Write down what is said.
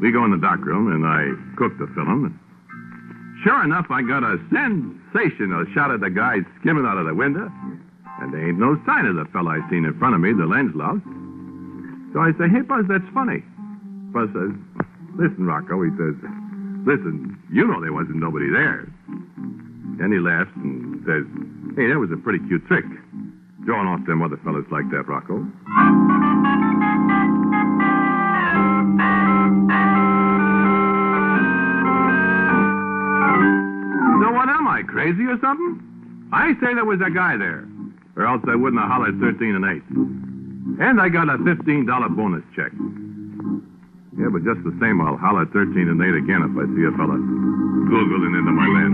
we go in the dock room, and I cook the film. Sure enough, I got a sensational shot of the guy skimming out of the window, and there ain't no sign of the fella I seen in front of me, the lens louse. So I say, hey, Buzz, that's funny. Buzz says, listen, Rocco, he says, listen, you know there wasn't nobody there. Then he laughs and says, hey, that was a pretty cute trick, drawing off them other fellas like that, Rocco. So what am I, crazy or something? I say there was a guy there, or else I wouldn't have hollered 13 and 8. And I got a $15 bonus check. Yeah, but just the same, I'll holler 13 and 8 again if I see a fella googling into my land.